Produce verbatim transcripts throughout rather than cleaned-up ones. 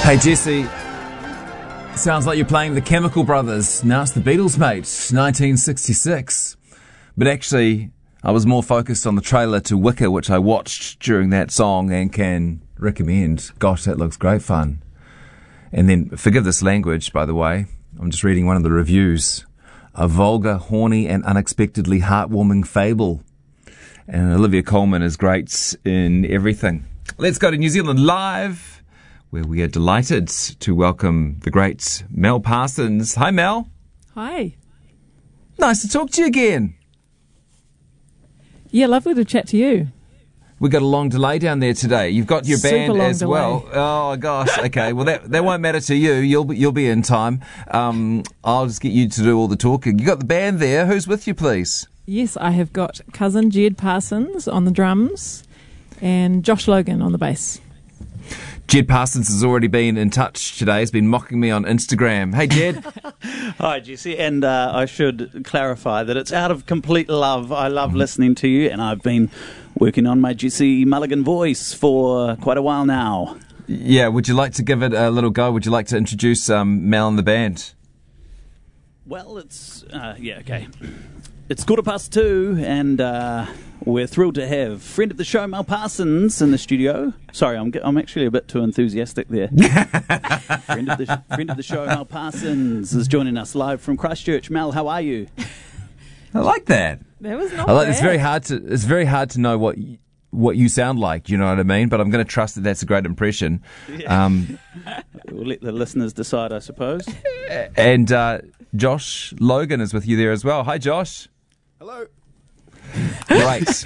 Hey Jesse, sounds like you're playing the Chemical Brothers. Now it's the Beatles, mate, nineteen sixty-six. But actually, I was more focused on the trailer to Wicker, which I watched during that song and can recommend. Gosh, that looks great fun. And then, forgive this language, by the way, I'm just reading one of the reviews. A vulgar, horny and unexpectedly heartwarming fable. And Olivia Colman is great in everything. Let's go to New Zealand Live, where we are delighted to welcome the great Mel Parsons. Hi, Mel. Hi. Nice to talk to you again. Yeah, lovely to chat to you. We got a long delay down there today. You've got your Super band long as delay. well. Oh gosh. Okay. Well, that that won't matter to you. You'll be, you'll be in time. Um, I'll just get you to do all the talking. You got the band there. Who's with you, please? Yes, I have got cousin Jed Parsons on the drums and Josh Logan on the bass. Jed Parsons has already been in touch today. He's been mocking me on Instagram. Hey, Jed. Hi, Jesse. And uh, I should clarify that it's out of complete love. I love listening to you, and I've been working on my Jesse Mulligan voice for quite a while now. Yeah, would you like to give it a little go? Would you like to introduce um, Mel and the band? Well, it's... Uh, yeah, okay. It's quarter past two, and uh, we're thrilled to have friend of the show, Mel Parsons, in the studio. Sorry, I'm I'm actually a bit too enthusiastic there. friend, of the, friend of the show, Mel Parsons, is joining us live from Christchurch. Mel, how are you? I like that. That was not I like, bad. it's very hard to it's very hard to know what y- what you sound like. You know what I mean? But I'm going to trust that that's a great impression. Yeah. Um, We'll let the listeners decide, I suppose. and uh, Josh Logan is with you there as well. Hi, Josh. Hello. Great.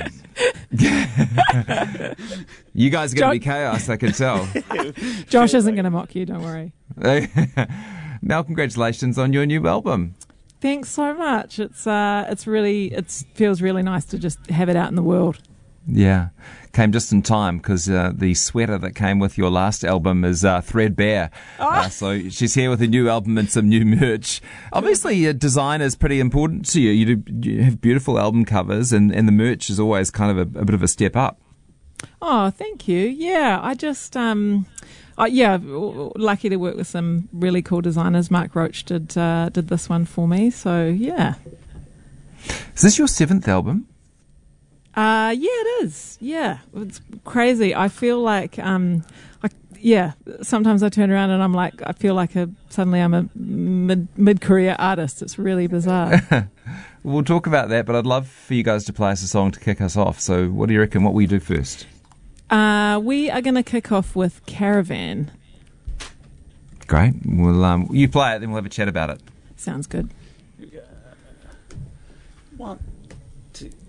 You guys are going to be Jo- chaos, I can tell. Josh isn't going to mock you, don't worry. Mel, congratulations on your new album. Thanks so much. It's uh, it's really it feels really nice to just have it out in the world. Yeah, came just in time because uh, the sweater that came with your last album is uh, threadbare. Oh. Uh, so she's here with a new album and some new merch. Obviously, uh, design is pretty important to you. You, do, you have beautiful album covers, and, and the merch is always kind of a, a bit of a step up. Oh, thank you. Yeah, I just um, uh, yeah, lucky to work with some really cool designers. Mark Roach did uh, did this one for me. So yeah. Is this your seventh album? Uh, yeah, it is. Yeah, it's crazy. I feel like, um, I, yeah, sometimes I turn around and I'm like, I feel like a, suddenly I'm a mid, mid-career artist. It's really bizarre. We'll talk about that, but I'd love for you guys to play us a song to kick us off. So what do you reckon? What will you do first? Uh, we are going to kick off with Caravan. Great. Well, um, you play it, then we'll have a chat about it. Sounds good. One, two...